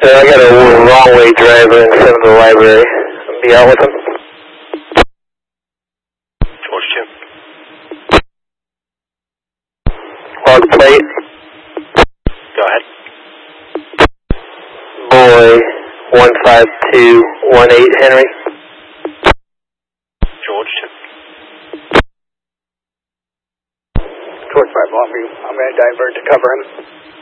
sir. I got a wrong way driver in front of the library. I'll be out with him. George 2. Log plate. Go ahead. Boy 15218 Henry. George 2. George 5 Longview. I'm going to divert to cover him.